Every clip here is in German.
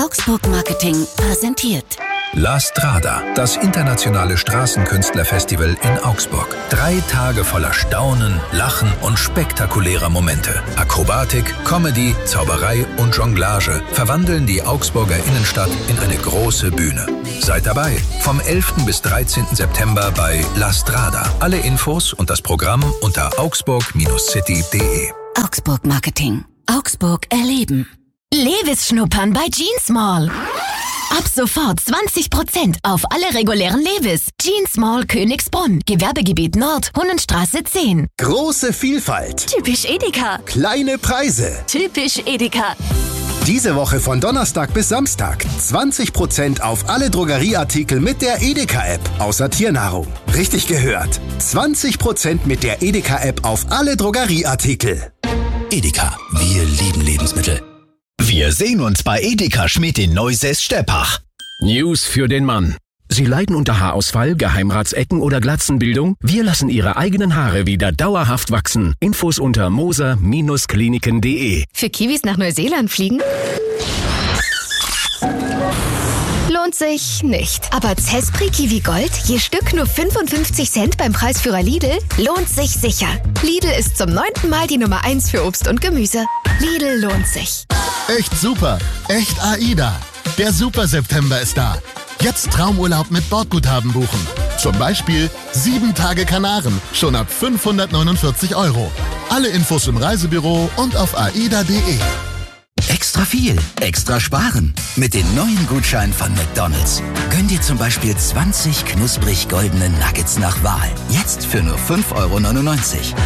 Augsburg Marketing präsentiert. La Strada, das internationale Straßenkünstlerfestival in Augsburg. 3 Tage voller Staunen, Lachen und spektakulärer Momente. Akrobatik, Comedy, Zauberei und Jonglage verwandeln die Augsburger Innenstadt in eine große Bühne. Seid dabei, vom 11. bis 13. September bei La Strada. Alle Infos und das Programm unter augsburg-city.de. Augsburg Marketing. Augsburg erleben. Levis schnuppern bei Jeans Mall. Ab sofort 20% auf alle regulären Levis. Jeans Mall Königsbrunn. Gewerbegebiet Nord, Hunnenstraße 10. Große Vielfalt. Typisch Edeka. Kleine Preise. Typisch Edeka. Diese Woche von Donnerstag bis Samstag 20% auf alle Drogerieartikel mit der Edeka-App, außer Tiernahrung. Richtig gehört. 20% mit der Edeka-App auf alle Drogerieartikel. Edeka, wir lieben Lebensmittel. Wir sehen uns bei Edeka Schmidt in Neusäß-Steppach. News für den Mann. Sie leiden unter Haarausfall, Geheimratsecken oder Glatzenbildung? Wir lassen Ihre eigenen Haare wieder dauerhaft wachsen. Infos unter moser-kliniken.de. Für Kiwis nach Neuseeland fliegen? Lohnt sich nicht. Aber Zespri Kiwi Gold, je Stück nur 55 Cent beim Preisführer Lidl, lohnt sich sicher. Lidl ist zum 9. Mal die Nummer 1 für Obst und Gemüse. Lidl lohnt sich. Echt super. Echt AIDA. Der Super September ist da. Jetzt Traumurlaub mit Bordguthaben buchen. Zum Beispiel 7 Tage Kanaren, schon ab 549 €. Alle Infos im Reisebüro und auf aida.de. Extra viel, extra sparen. Mit den neuen Gutscheinen von McDonald's. Gönn dir zum Beispiel 20 knusprig goldene Nuggets nach Wahl. Jetzt für nur 5,99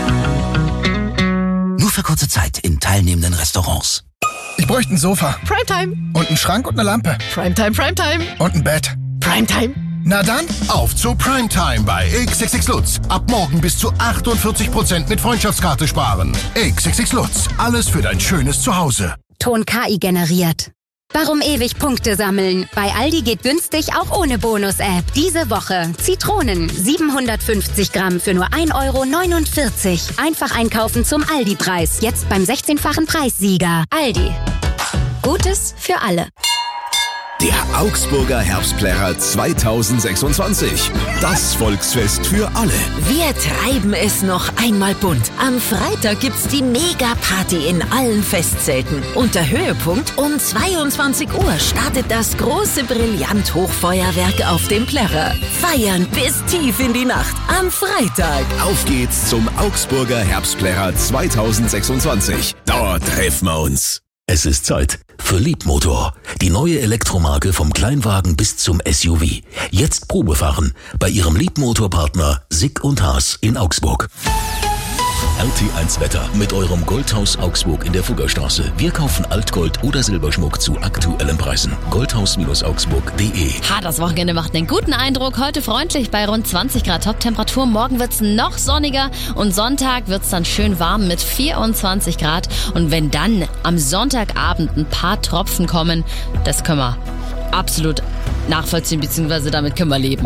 €. Nur für kurze Zeit in teilnehmenden Restaurants. Ich bräuchte ein Sofa. Primetime. Und einen Schrank und eine Lampe. Primetime, Primetime. Und ein Bett. Primetime. Na dann, auf zu Primetime bei XXX Lutz. Ab morgen bis zu 48% mit Freundschaftskarte sparen. XXX Lutz, alles für dein schönes Zuhause. Ton KI generiert. Warum ewig Punkte sammeln? Bei Aldi geht günstig auch ohne Bonus-App. Diese Woche Zitronen 750 Gramm für nur 1,49 €. Einfach einkaufen zum Aldi-Preis. Jetzt beim 16-fachen Preissieger. Aldi. Gutes für alle. Der Augsburger Herbstplärrer 2026. Das Volksfest für alle. Wir treiben es noch einmal bunt. Am Freitag gibt's die Mega-Party in allen Festzelten. Und der Höhepunkt: um 22 Uhr startet das große Brillant-Hochfeuerwerk auf dem Plärrer. Feiern bis tief in die Nacht am Freitag. Auf geht's zum Augsburger Herbstplärrer 2026. Dort treffen wir uns. Es ist Zeit für Leapmotor, die neue Elektromarke vom Kleinwagen bis zum SUV. Jetzt Probefahren bei Ihrem Leapmotor-Partner Sick und Haas in Augsburg. RT1 Wetter mit eurem Goldhaus Augsburg in der Fuggerstraße. Wir kaufen Altgold oder Silberschmuck zu aktuellen Preisen. Goldhaus-augsburg.de. Das Wochenende macht einen guten Eindruck. Heute freundlich bei rund 20 Grad Top-Temperatur. Morgen wird's noch sonniger und Sonntag wird's dann schön warm mit 24 Grad. Und wenn dann am Sonntagabend ein paar Tropfen kommen, das können wir absolut nachvollziehen, beziehungsweise damit können wir leben.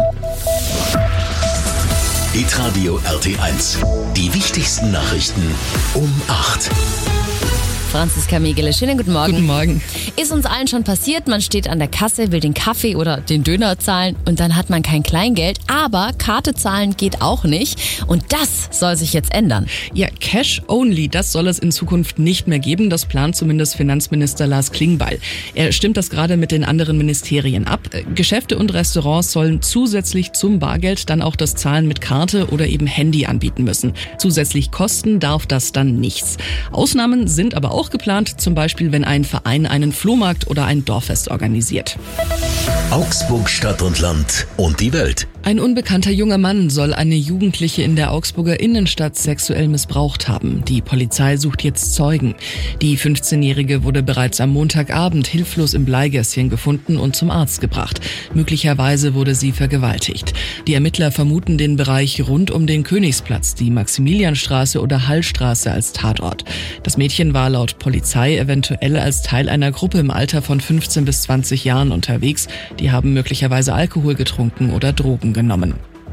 Hitradio RT1. Die wichtigsten Nachrichten um 8. Franziska Megele, schönen guten Morgen. Guten Morgen. Ist uns allen schon passiert, man steht an der Kasse, will den Kaffee oder den Döner zahlen und dann hat man kein Kleingeld, aber Karte zahlen geht auch nicht und das soll sich jetzt ändern. Ja, Cash only, das soll es in Zukunft nicht mehr geben, das plant zumindest Finanzminister Lars Klingbeil. Er stimmt das gerade mit den anderen Ministerien ab. Geschäfte und Restaurants sollen zusätzlich zum Bargeld dann auch das Zahlen mit Karte oder eben Handy anbieten müssen. Zusätzlich kosten darf das dann nichts. Ausnahmen sind aber auch geplant, zum Beispiel wenn ein Verein einen Flohmarkt oder ein Dorffest organisiert. Augsburg Stadt und Land und die Welt. Ein unbekannter junger Mann soll eine Jugendliche in der Augsburger Innenstadt sexuell missbraucht haben. Die Polizei sucht jetzt Zeugen. Die 15-Jährige wurde bereits am Montagabend hilflos im Bleigässchen gefunden und zum Arzt gebracht. Möglicherweise wurde sie vergewaltigt. Die Ermittler vermuten den Bereich rund um den Königsplatz, die Maximilianstraße oder Hallstraße als Tatort. Das Mädchen war laut Polizei eventuell als Teil einer Gruppe im Alter von 15 bis 20 Jahren unterwegs. Die haben möglicherweise Alkohol getrunken oder Drogen genommen.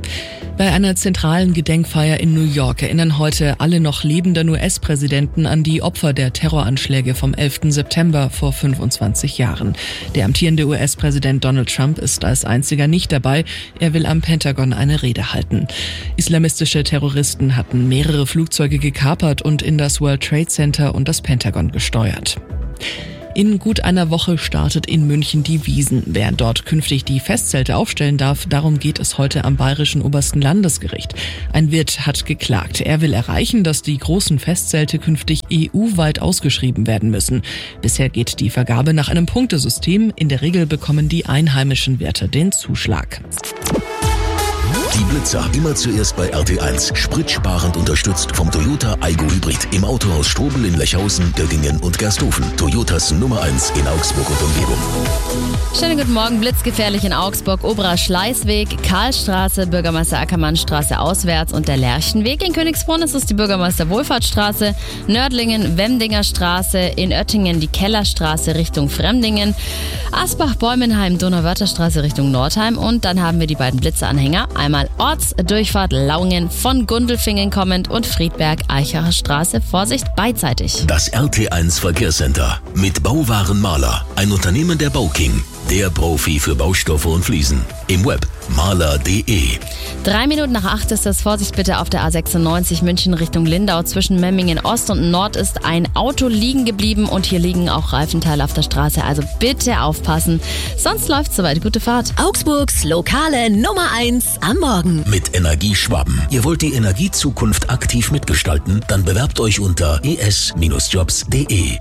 Bei einer zentralen Gedenkfeier in New York erinnern heute alle noch lebenden US-Präsidenten an die Opfer der Terroranschläge vom 11. September vor 25 Jahren. Der amtierende US-Präsident Donald Trump ist als einziger nicht dabei. Er will am Pentagon eine Rede halten. Islamistische Terroristen hatten mehrere Flugzeuge gekapert und in das World Trade Center und das Pentagon gesteuert. In gut einer Woche startet in München die Wiesn. Wer dort künftig die Festzelte aufstellen darf, darum geht es heute am Bayerischen Obersten Landesgericht. Ein Wirt hat geklagt. Er will erreichen, dass die großen Festzelte künftig EU-weit ausgeschrieben werden müssen. Bisher geht die Vergabe nach einem Punktesystem. In der Regel bekommen die einheimischen Wirte den Zuschlag. Die Blitzer immer zuerst bei RT1. Spritsparend unterstützt vom Toyota Aygo Hybrid. Im Autohaus Strobel in Lechhausen, Göggingen und Gersthofen. Toyotas Nummer 1 in Augsburg und Umgebung. Schönen guten Morgen. Blitzgefährlich in Augsburg. Oberer Schleißweg, Karlstraße, Bürgermeister Ackermannstraße auswärts und der Lerchenweg. In Königsbrunn ist es die Bürgermeister Wohlfahrtsstraße. Nördlingen, Wemdinger Straße. In Oettingen die Kellerstraße Richtung Fremdingen. Asbach-Bäumenheim, Donauwörtherstraße Richtung Nordheim. Und dann haben wir die beiden Blitzeranhänger. Einmal Ortsdurchfahrt Lauingen von Gundelfingen kommend und Friedberg-Eichacher Straße. Vorsicht, beidseitig. Das RT1 Verkehrscenter mit Bauwarenmaler. Ein Unternehmen der Bauking. Der Profi für Baustoffe und Fliesen. Im Web maler.de. 3 Minuten nach 8 ist das. Vorsicht bitte auf der A96 München Richtung Lindau. Zwischen Memmingen Ost und Nord ist ein Auto liegen geblieben und hier liegen auch Reifenteile auf der Straße. Also bitte aufpassen, sonst läuft's soweit. Gute Fahrt. Augsburgs lokale Nummer 1 am Morgen. Mit Energieschwaben. Ihr wollt die Energiezukunft aktiv mitgestalten? Dann bewerbt euch unter es-jobs.de.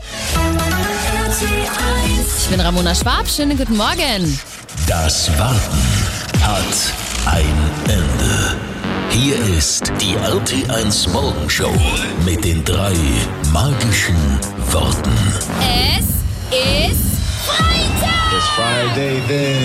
Ich bin Ramona Schwab. Schönen guten Morgen. Das Warten hat ein Ende. Hier ist die RT1 Morgenshow mit den 3 magischen Worten. Es ist Freitag! It's Friday then.